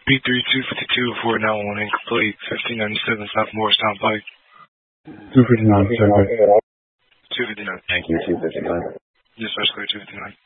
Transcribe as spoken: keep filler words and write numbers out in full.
B three two fifty-two, four nine one incomplete, fifteen ninety-seven South Morristown Pike. two fifty-nine, check back. two fifty-nine. Thank you, two fifty-nine. Dispatch clear two fifty-nine.